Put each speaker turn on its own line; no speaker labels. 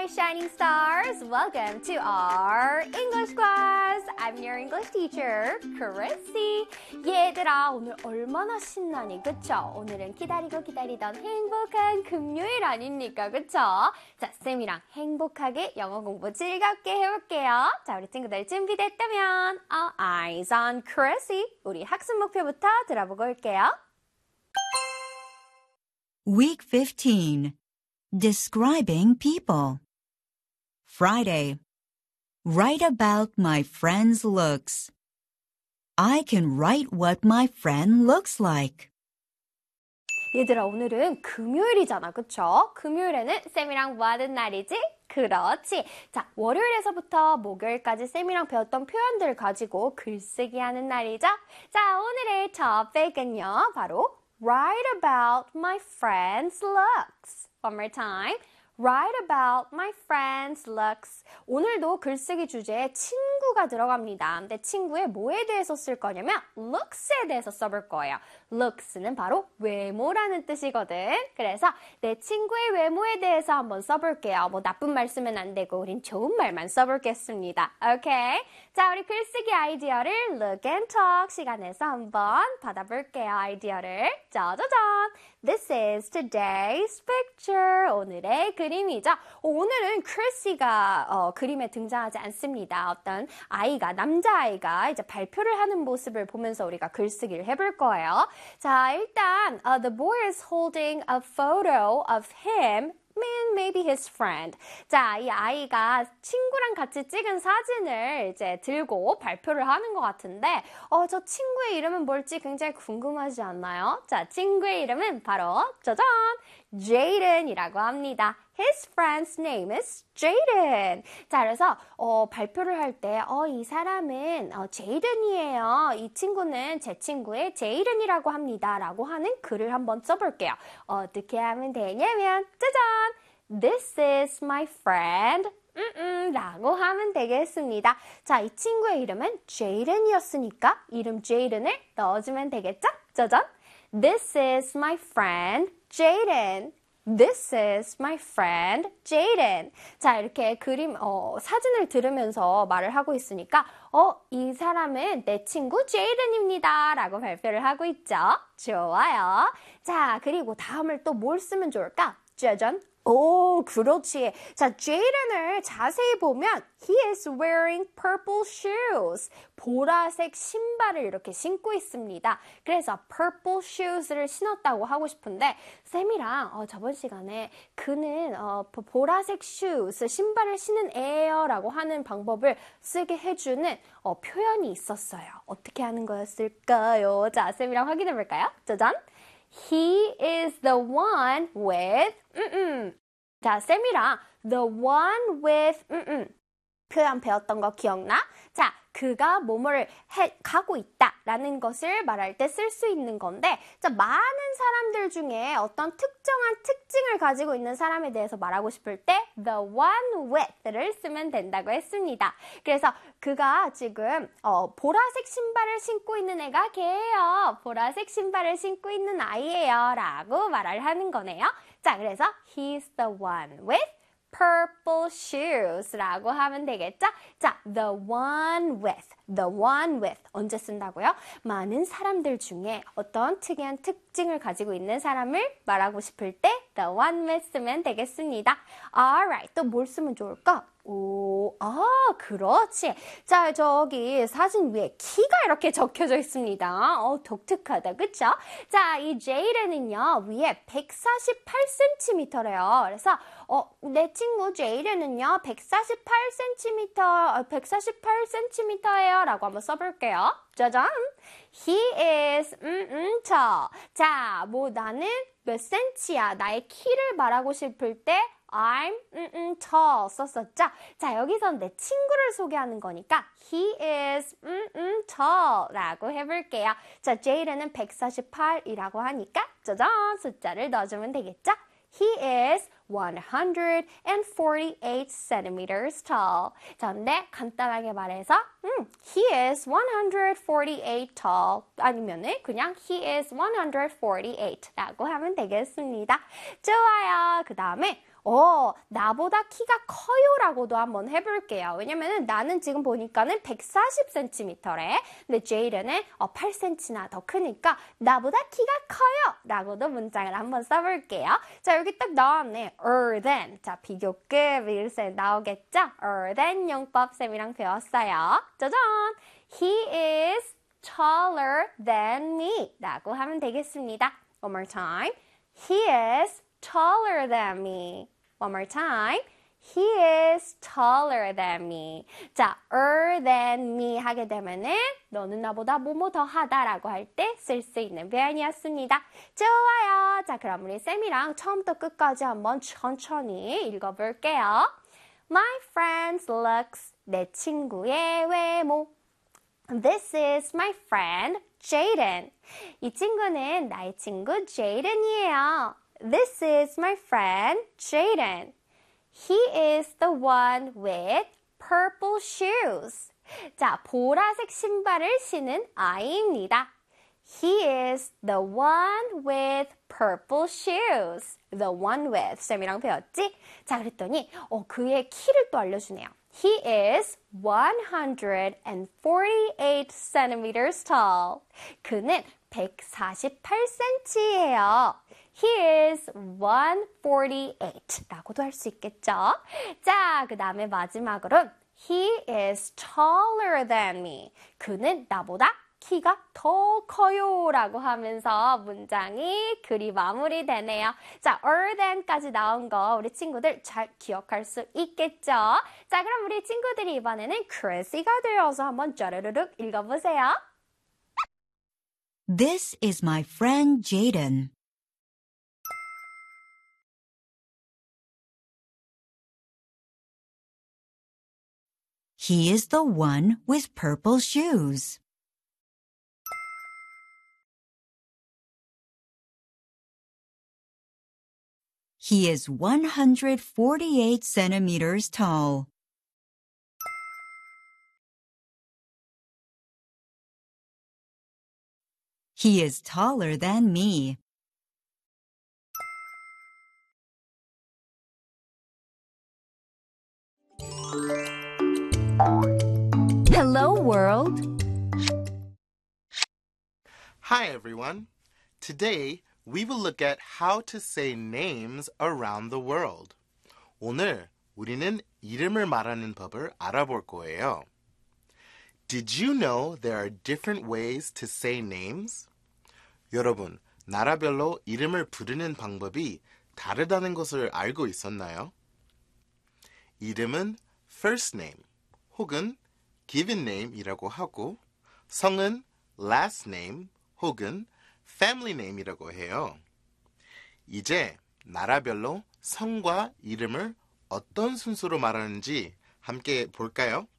shining stars. Welcome to our English class. I'm your English teacher, Chrissy. 얘들아, 오늘 얼마나 신나니, 그쵸? 오늘은 기다리던 행복한 금요일 아닙니까, 그쵸? 자, 쌤이랑 행복하게 영어 공부 즐겁게 해볼게요. 자, 우리 친구들 준비됐다면 Eyes on Chrissy. 우리 학습 목표부터 들어보고 올게요.
Week 15. Describing people. Friday. Write about my friend's looks. I can write what my friend looks like.
얘들아, 오늘은 금요일이잖아, 그쵸? 금요일에는 쌤이랑 뭐 하는 날이지? 그렇지. 자, 월요일에서부터 목요일까지 쌤이랑 배웠던 표현들 가지고 글쓰기 하는 날이죠? 자, 오늘의 topic-은요, 바로 Write about my friend's looks. One more time. Write about my friend's looks. 오늘도 글쓰기 주제에 친구가 들어갑니다. 근데 친구의 뭐에 대해서 쓸 거냐면 looks에 대해서 써볼 거예요. looks는 바로 외모라는 뜻이거든. 그래서 내 친구의 외모에 대해서 한번 써볼게요. 뭐 나쁜 말 쓰면 안 되고 우린 좋은 말만 써볼겠습니다. 오케이? 자, 우리 글쓰기 아이디어를 look and talk 시간에서 한번 받아볼게요. 아이디어를. 짜자잔! This is today's picture. 오늘의 그림이죠. 오늘은 크리시가 그림에 등장하지 않습니다. 어떤 아이가, 남자아이가 이제 발표를 하는 모습을 보면서 우리가 글쓰기를 해볼 거예요. 자, 일단 the boy is holding a photo of him maybe his friend. 자, 이 아이가 친구랑 같이 찍은 사진을 이제 들고 발표를 하는 것 같은데, 저 친구의 이름은 뭘지 굉장히 궁금하지 않나요? 자, 친구의 이름은 바로 짜잔! Jaden이라고 합니다. His friend's name is Jaden. 자, 그래서 발표를 할 때 이 사람은 제이든이에요. 이 친구는 제 친구의 제이든이라고 합니다. 라고 하는 글을 한번 써볼게요. 어떻게 하면 되냐면 짜잔! This is my friend. 라고 하면 되겠습니다. 자, 이 친구의 이름은 제이든이었으니까 이름 제이든을 넣어주면 되겠죠? 짜잔! This is my friend Jaden. This is my friend Jaden. 자, 이렇게 그림, 사진을 들으면서 말을 하고 있으니까, 이 사람은 내 친구 제이든입니다. 라고 발표를 하고 있죠. 좋아요. 자, 그리고 다음을 또 뭘 쓰면 좋을까? 짜잔. 오, 그렇지. 자, 제이든을 자세히 보면 he is wearing purple shoes. 보라색 신발을 이렇게 신고 있습니다. 그래서 purple shoes를 신었다고 하고 싶은데 쌤이랑 저번 시간에 그는 보라색 shoes, 신발을 신은 애예요 라고 하는 방법을 쓰게 해주는 표현이 있었어요. 어떻게 하는 거였을까요? 자, 쌤이랑 확인해 볼까요? 짜잔. He is the one with 자, 쌤이랑 the one with 표현 배웠던 거 기억나? 자, 그가 뭐뭐를 가고 있다라는 것을 말할 때 쓸 수 있는 건데, 자, 많은 사람들 중에 어떤 특정한 특징을 가지고 있는 사람에 대해서 말하고 싶을 때 the one with를 쓰면 된다고 했습니다. 그래서 그가 지금 보라색 신발을 신고 있는 애가 걔예요. 보라색 신발을 신고 있는 아이예요. 라고 말을 하는 거네요. 자, 그래서 he's the one with purple shoes 라고 하면 되겠죠? 자, the one with 언제 쓴다고요? 많은 사람들 중에 어떤 특이한 특징을 가지고 있는 사람을 말하고 싶을 때 the one with 쓰면 되겠습니다. Alright, 또 뭘 쓰면 좋을까? 그렇지. 자, 저기 사진 위에 키가 이렇게 적혀져 있습니다. 독특하다, 그쵸? 자, 이 제이든은요, 위에 148cm래요. 그래서, 내 친구 제이든은요, 148cm예요. 라고 한번 써볼게요. 짜잔! He is, tall. 자, 뭐 나는 몇 센치야? 나의 키를 말하고 싶을 때, I'm tall 썼었죠? 자, 여기선 내 친구를 소개하는 거니까 he is tall 라고 해볼게요. 자, 제이든은 148이라고 하니까 짜잔! 숫자를 넣어주면 되겠죠? He is 148 centimeters tall. 자, 근데 간단하게 말해서 he is 148 tall 아니면은 그냥 he is 148라고 하면 되겠습니다. 좋아요. 그 다음에 나보다 키가 커요라고도 한번 해볼게요. 왜냐면은 나는 지금 보니까는 140cm래. 근데 제이든은 8cm나 더 크니까 나보다 키가 커요 라고도 문장을 한번 써볼게요. 자, 여기 딱 나왔네. than. 자, 비교급 이렇게 나오겠죠? than 용법 쌤이랑 배웠어요. 짜잔! He is taller than me 라고 하면 되겠습니다. One more time. He is taller than me. One more time. He is taller than me. 자, than me 하게 되면은 너는 나보다 뭐뭐 더 하다라고 할 때 쓸 수 있는 표현이었습니다. 좋아요. 자, 그럼 우리 쌤이랑 처음부터 끝까지 한번 천천히 읽어볼게요. My friend looks. 내 친구의 외모. This is my friend Jaden. 이 친구는 나의 친구 Jaden이에요. This is my friend Jaden. He is the one with purple shoes. 자, 보라색 신발을 신은 아이입니다. He is the one with purple shoes. The one with. 쌤이랑 배웠지? 자, 그랬더니 그의 키를 또 알려주네요. He is 148 centimeters tall. 그는 148cm예요. He is 148라고도 할 수 있겠죠? 자, 그 다음에 마지막으로 He is taller than me. 그는 나보다 키가 더 커요 라고 하면서 문장이 그리 마무리되네요. 자, than까지 나온 거 우리 친구들 잘 기억할 수 있겠죠? 자, 그럼 우리 친구들이 이번에는 크래시가 되어서 한번 짜르르륵 읽어보세요.
This is my friend Jaden. He is the one with purple shoes. He is 148 centimeters tall. He is taller than me. Hello, world.
Hi, everyone. Today, we will look at how to say names around the world. 오늘 우리는 이름을 말하는 법을 알아볼 거예요. Did you know there are different ways to say names? 여러분, 나라별로 이름을 부르는 방법이 다르다는 것을 알고 있었나요? 이름은 first name 혹은 given name이라고 하고 성은 last name 혹은 family name이라고 해요. 이제 나라별로 성과 이름을 어떤 순서로 말하는지 함께 볼까요?